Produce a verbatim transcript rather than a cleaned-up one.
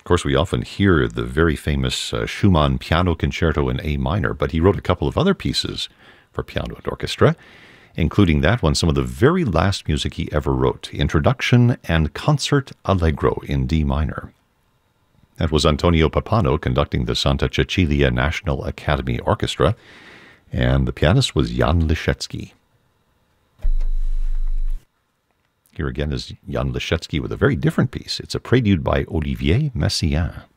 course, we often hear the very famous uh, Schumann Piano Concerto in A minor, but he wrote a couple of other pieces for piano and orchestra, including that one, some of the very last music he ever wrote, Introduction and Concert Allegro in D minor. That was Antonio Pappano conducting the Santa Cecilia National Academy Orchestra, and the pianist was Jan Liszewski. Here again is Jan Liszewski with a very different piece. It's a prelude by Olivier Messiaen.